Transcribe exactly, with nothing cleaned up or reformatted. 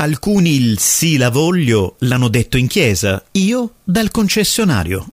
Alcuni il sì la voglio l'hanno detto in chiesa, io dal concessionario.